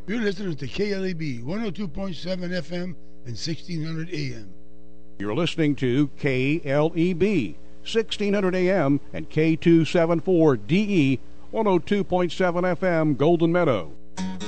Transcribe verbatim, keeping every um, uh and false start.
You're listening to K L E B one oh two point seven F M and sixteen hundred A M. You're listening to K L E B, sixteen hundred A M and K two seventy-four D E, one oh two point seven F M, Golden Meadow.